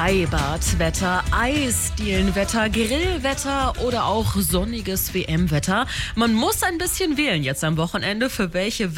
Freibadwetter, Eisdielenwetter, Grillwetter oder auch sonniges WM-Wetter. Man muss ein bisschen wählen jetzt am Wochenende, für welche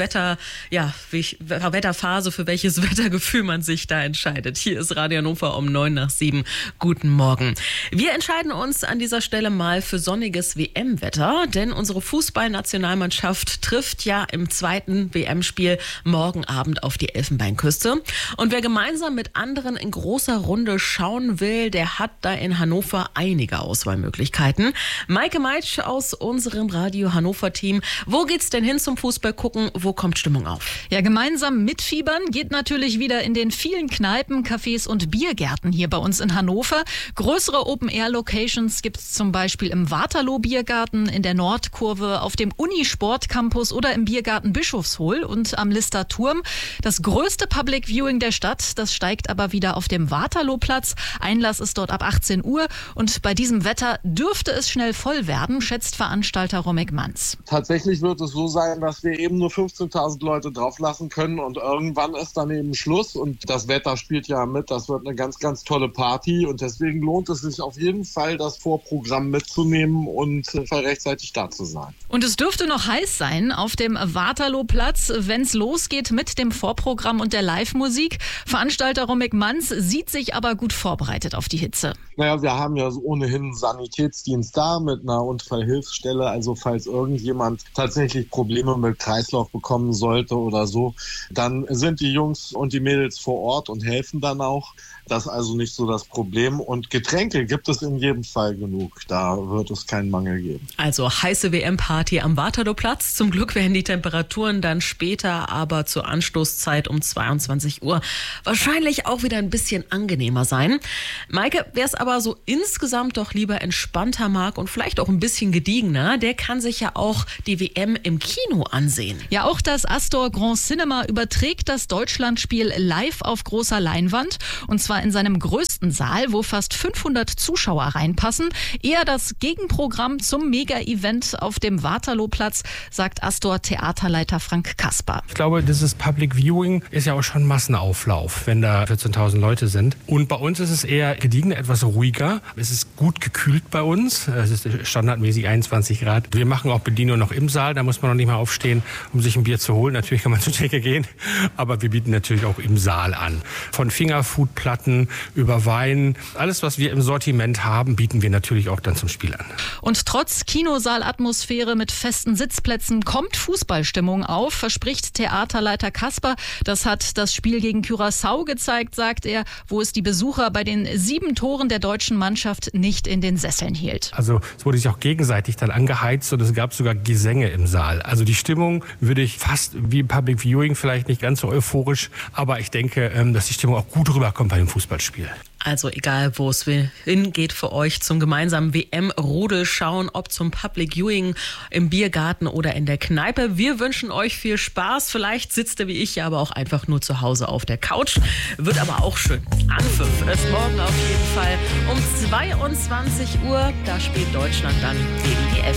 Wetterphase, für welches Wettergefühl man sich da entscheidet. Hier ist Radio Hannover um 6:09. Guten Morgen. Wir entscheiden uns an dieser Stelle mal für sonniges WM-Wetter, denn unsere Fußballnationalmannschaft trifft ja im zweiten WM-Spiel morgen Abend auf die Elfenbeinküste. Und wer gemeinsam mit anderen in großer Runde schauen will, der hat da in Hannover einige Auswahlmöglichkeiten. Maike Meitsch aus unserem Radio Hannover-Team. Wo geht's denn hin zum Fußball gucken? Wo kommt Stimmung auf? Ja, gemeinsam mitfiebern geht natürlich wieder in den vielen Kneipen, Cafés und Biergärten hier bei uns in Hannover. Größere Open-Air-Locations gibt's zum Beispiel im Waterloo-Biergarten, in der Nordkurve, auf dem Uni-Sport-Campus oder im Biergarten Bischofshohl und am Lister Turm. Das größte Public Viewing der Stadt, das steigt aber wieder auf dem Waterloo-Platz. Einlass ist dort ab 18 Uhr und bei diesem Wetter dürfte es schnell voll werden, schätzt Veranstalter Romek Manz. Tatsächlich wird es so sein, dass wir eben nur 15.000 Leute drauflassen können und irgendwann ist dann eben Schluss und das Wetter spielt ja mit. Das wird eine ganz, ganz tolle Party und deswegen lohnt es sich auf jeden Fall, das Vorprogramm mitzunehmen und rechtzeitig da zu sein. Und es dürfte noch heiß sein auf dem Waterloo-Platz, wenn es losgeht mit dem Vorprogramm und der Live-Musik. Veranstalter Romek Manz sieht sich aber gut vorbereitet auf die Hitze. Naja, wir haben ja ohnehin einen Sanitätsdienst da mit einer Unfallhilfsstelle. Also falls irgendjemand tatsächlich Probleme mit Kreislauf bekommen sollte oder so, dann sind die Jungs und die Mädels vor Ort und helfen dann auch. Das ist also nicht so das Problem. Und Getränke gibt es in jedem Fall genug. Da wird es keinen Mangel geben. Also heiße WM-Party am Waterloo-Platz. Zum Glück werden die Temperaturen dann später, aber zur Anstoßzeit um 22 Uhr wahrscheinlich auch wieder ein bisschen angenehmer sein. Maike, wer es aber so insgesamt doch lieber entspannter mag und vielleicht auch ein bisschen gediegener, der kann sich ja auch die WM im Kino ansehen. Ja, auch das Astor Grand Cinema überträgt das Deutschlandspiel live auf großer Leinwand und zwar in seinem größten Saal, wo fast 500 Zuschauer reinpassen. Eher das Gegenprogramm zum Mega-Event auf dem Waterloo-Platz, sagt Astor Theaterleiter Frank Kasper. Ich glaube, dieses Public Viewing ist ja auch schon Massenauflauf, wenn da 14.000 Leute sind. Und bei uns ist es eher gediegen, etwas ruhiger. Es ist gut gekühlt bei uns. Es ist standardmäßig 21 Grad. Wir machen auch Bedienung noch im Saal. Da muss man noch nicht mal aufstehen, um sich ein Bier zu holen. Natürlich kann man zur Theke gehen, aber wir bieten natürlich auch im Saal an. Von Fingerfood-Platten über Wein. Alles, was wir im Sortiment haben, bieten wir natürlich auch dann zum Spiel an. Und trotz Kinosaalatmosphäre mit festen Sitzplätzen kommt Fußballstimmung auf, verspricht Theaterleiter Kasper. Das hat das Spiel gegen Curaçao gezeigt, sagt er, wo es die Besucher bei den 7 Toren der deutschen Mannschaft nicht in den Sesseln hielt. Also es wurde sich auch gegenseitig dann angeheizt und es gab sogar Gesänge im Saal. Also die Stimmung würde ich fast wie Public Viewing, vielleicht nicht ganz so euphorisch, aber ich denke, dass die Stimmung auch gut rüberkommt bei dem Fußballspiel. Also egal, wo es hingeht für euch zum gemeinsamen WM-Rudel schauen, ob zum Public Viewing im Biergarten oder in der Kneipe. Wir wünschen euch viel Spaß. Vielleicht sitzt ihr wie ich ja aber auch einfach nur zu Hause auf der Couch. Wird aber auch schön. Anpfiff ist morgen auf jeden Fall um 22 Uhr. Da spielt Deutschland dann gegen die